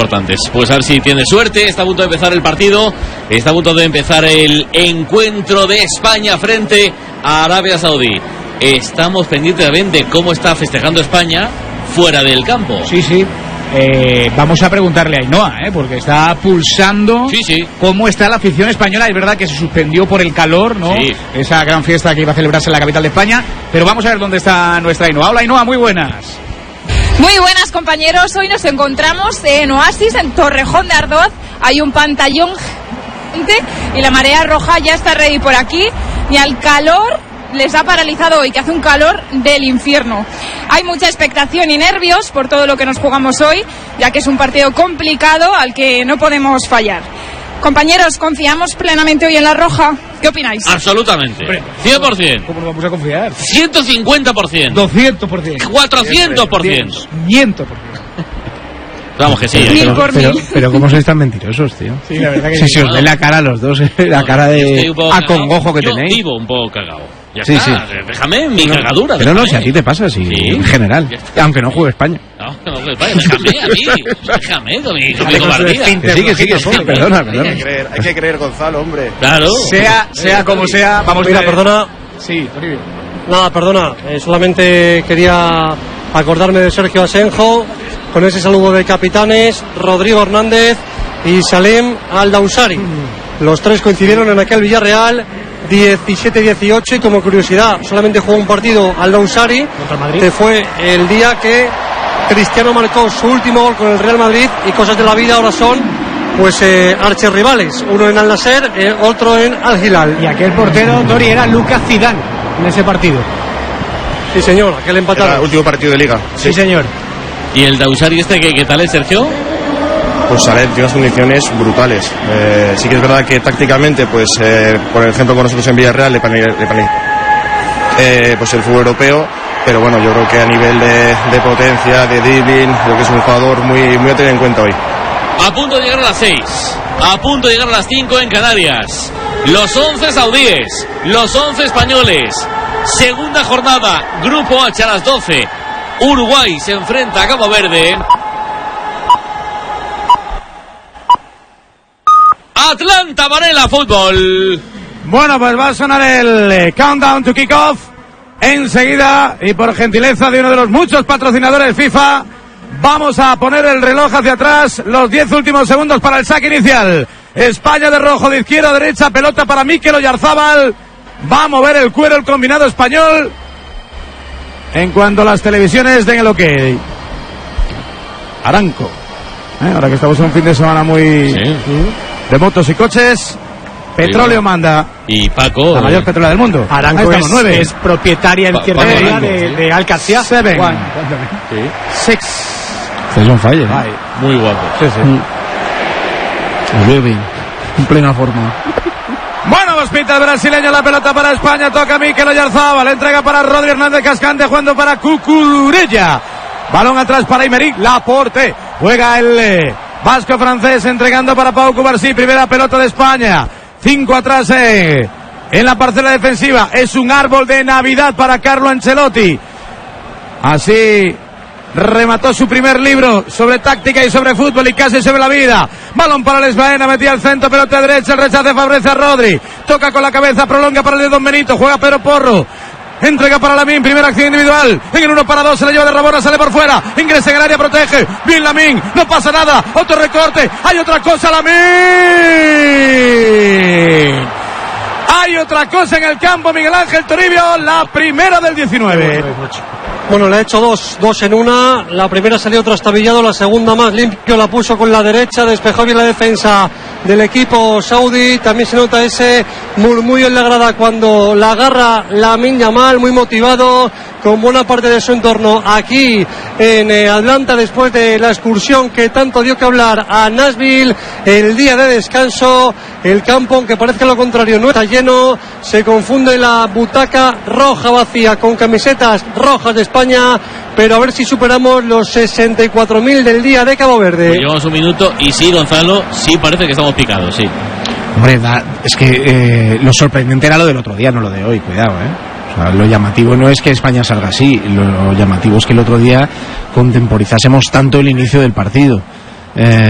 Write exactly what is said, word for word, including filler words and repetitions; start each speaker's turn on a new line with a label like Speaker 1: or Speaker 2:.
Speaker 1: importantes. Pues a ver si tiene suerte. Está a punto de empezar el partido. Está a punto de empezar el encuentro de España frente a Arabia Saudí. Estamos pendientes también de cómo está festejando España fuera del campo.
Speaker 2: Sí, sí. Eh, vamos a preguntarle a Ainhoa, ¿eh? Porque está pulsando
Speaker 1: sí, sí.
Speaker 2: cómo está la afición española. Es verdad que se suspendió por el calor, ¿no?
Speaker 1: Sí.
Speaker 2: Esa gran fiesta que iba a celebrarse en la capital de España. Pero vamos a ver dónde está nuestra Ainhoa. Hola, Ainhoa, muy buenas.
Speaker 3: Muy buenas, compañeros. Hoy nos encontramos en Oasis, en Torrejón de Ardoz. Hay un pantallón y la marea roja ya está ready por aquí. Y al calor les ha paralizado hoy, que hace un calor del infierno. Hay mucha expectación y nervios por todo lo que nos jugamos hoy, ya que es un partido complicado al que no podemos fallar. Compañeros, ¿confiamos plenamente hoy en la roja? ¿Qué opináis?
Speaker 1: Absolutamente. cien por ciento.
Speaker 2: ¿Cómo nos vamos a confiar?
Speaker 1: ciento cincuenta por ciento.
Speaker 2: doscientos por ciento.
Speaker 1: cuatrocientos por ciento.
Speaker 2: quinientos por ciento.
Speaker 1: Vamos que sí.
Speaker 3: Mil
Speaker 1: pero,
Speaker 3: por
Speaker 4: pero,
Speaker 3: mil.
Speaker 4: pero cómo sois tan mentirosos, tío.
Speaker 2: Sí, la verdad que
Speaker 4: si
Speaker 2: sí.
Speaker 4: se os ve la cara a los dos, eh, la cara de acongojo que
Speaker 1: yo
Speaker 4: tenéis.
Speaker 1: vivo un poco cagado. Ya
Speaker 4: Sí,
Speaker 1: está,
Speaker 4: sí.
Speaker 1: déjame mi
Speaker 4: No,
Speaker 1: cagadura.
Speaker 4: Pero no,
Speaker 1: déjame.
Speaker 4: si a ti te pasa, si,
Speaker 1: Sí.
Speaker 4: en general.
Speaker 1: Ya está.
Speaker 4: Aunque no juegue España.
Speaker 1: No, no, no, vaya, déjame a mí. Déjame con mi, con mi
Speaker 2: Déjale con su
Speaker 1: cobardía.
Speaker 2: esfínter.
Speaker 4: Que sí, que sí, que sí.
Speaker 2: Déjame.
Speaker 4: Perdona,
Speaker 5: Hay que
Speaker 4: perdona.
Speaker 5: creer, hay que creer, Gonzalo, hombre.
Speaker 1: Claro.
Speaker 2: Sea, sea como sea, vamos
Speaker 6: Mira,
Speaker 2: a...
Speaker 6: perdona.
Speaker 2: Sí, Toribio.
Speaker 6: Nada, perdona. Eh, solamente quería acordarme de Sergio Asenjo, con ese saludo de capitanes, Rodrigo Hernández y Salem Al-Dausari. Los tres coincidieron en aquel Villarreal diecisiete dieciocho y como curiosidad, solamente jugó un partido Al-Dausari, que fue el día que Cristiano marcó su último gol con el Real Madrid, y cosas de la vida ahora son pues eh, archirrivales, uno en Al-Nasser, eh, otro en Al-Hilal.
Speaker 2: Y aquel portero, Tori, era Lucas Zidane en ese partido.
Speaker 6: Sí, señor, aquel
Speaker 5: Era
Speaker 6: empatado.
Speaker 5: el último partido de Liga.
Speaker 2: Sí, señor.
Speaker 1: ¿Y el Dausari este qué, qué tal es, Sergio?
Speaker 5: Pues sale tiene unas condiciones brutales. Eh, sí que es verdad que tácticamente, pues eh, por ejemplo con nosotros en Villarreal le pane, le pane, eh, pues el fútbol europeo, pero bueno, yo creo que a nivel de, de potencia, de dribbling, creo que es un jugador muy, muy a tener en cuenta hoy.
Speaker 1: A punto de llegar a las seis, a punto de llegar a las cinco en Canarias. Los once saudíes, los once españoles. Segunda jornada, Grupo H a las doce. Uruguay se enfrenta a Cabo Verde. Atlanta Varela Fútbol.
Speaker 2: Bueno, pues va a sonar el eh, countdown to kick-off enseguida, y por gentileza de uno de los muchos patrocinadores FIFA, vamos a poner el reloj hacia atrás, los diez últimos segundos para el saque inicial. España de rojo, de izquierda a derecha, pelota para Mikel Oyarzábal. Va a mover el cuero el combinado español en cuanto a las televisiones den el ok. Aranco, ¿eh? Ahora que estamos en un fin de semana muy
Speaker 1: Sí.
Speaker 2: de motos y coches, petróleo
Speaker 1: Sí.
Speaker 2: manda.
Speaker 1: Y Paco.
Speaker 2: La mayor petrolera del mundo.
Speaker 7: Aranco
Speaker 2: Ahí estamos,
Speaker 7: es,
Speaker 2: nueve.
Speaker 7: es propietaria en
Speaker 1: Pa-
Speaker 7: cierta
Speaker 1: Paco
Speaker 7: medida
Speaker 1: Aranco,
Speaker 7: de,
Speaker 1: sí.
Speaker 7: de Alcacia.
Speaker 2: Seven.
Speaker 7: One.
Speaker 1: Sí.
Speaker 2: Six.
Speaker 4: Ustedes son fallos.
Speaker 2: Ay,
Speaker 1: Muy guapo.
Speaker 2: sí, sí.
Speaker 4: Muy bien. En plena forma.
Speaker 2: Bueno, pues pita el brasileño, la pelota para España, toca Mikel Oyarzábal, entrega para Rodri Hernández Cascante, jugando para Cucurella. Balón atrás para Aymeric Laporte. Juega el eh, vasco francés, entregando para Pau Cubarsí, primera pelota de España. Cinco atrás eh, en la parcela defensiva. Es un árbol de Navidad para Carlo Ancelotti. Así remató su primer libro sobre táctica y sobre fútbol y casi sobre la vida. Balón para Les Baena, metía al centro, pelota derecha, el rechace favorece a Rodri. Toca con la cabeza, prolonga para el de Don Benito, juega Pedro Porro. Entrega para Lamín, primera acción individual. En el uno para dos, se le lleva de Rabona, sale por fuera. Ingresa en el área, protege. Bien Lamín, no pasa nada. Otro recorte. Hay otra cosa, Lamín. Hay otra cosa en el campo, Miguel Ángel Toribio. La primera del diecinueve.
Speaker 6: Bueno, le ha hecho dos, dos en una. La primera salió trastabillado, la segunda más limpio, la puso con la derecha, despejó bien la defensa del equipo saudí. También se nota ese murmullo en la grada cuando la agarra Lamine Yamal, muy motivado, con buena parte de su entorno aquí en eh, Atlanta, después de la excursión que tanto dio que hablar a Nashville, el día de descanso. El campo, aunque parezca lo contrario, no está lleno, se confunde la butaca roja vacía con camisetas rojas de España, pero a ver si superamos los sesenta y cuatro mil del día de Cabo Verde.
Speaker 1: Pues llevamos un minuto y sí, Gonzalo, sí parece que estamos picados, sí.
Speaker 4: Hombre, da, es que eh, lo sorprendente era lo del otro día, no lo de hoy, cuidado, ¿eh? O sea, lo llamativo no es que España salga así, lo llamativo es que el otro día contemporizásemos tanto el inicio del partido. Eh,